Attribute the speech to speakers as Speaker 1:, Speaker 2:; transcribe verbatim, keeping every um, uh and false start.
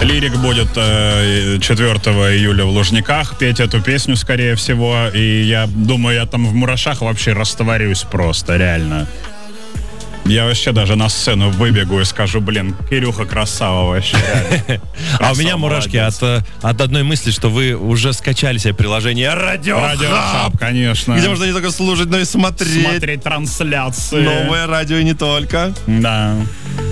Speaker 1: Лирик будет э, четвёртого июля в Лужниках петь эту песню, скорее всего. И я думаю, я там в мурашах вообще растворюсь просто, реально. Я вообще даже на сцену выбегу и скажу, блин, Кирюха красава вообще.
Speaker 2: А у меня мурашки от, от одной мысли, что вы уже скачали себе приложение Радиохаб.
Speaker 1: Радиохаб, конечно.
Speaker 2: Где можно не только слушать, но и смотреть.
Speaker 1: Смотреть трансляции.
Speaker 2: Новое радио и не только.
Speaker 1: Да.